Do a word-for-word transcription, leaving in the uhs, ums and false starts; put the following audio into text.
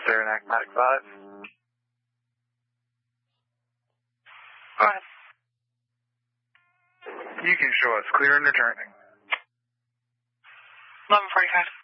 there an Acmatic five? Go ahead. You can show us clear and returning. eleven forty-five.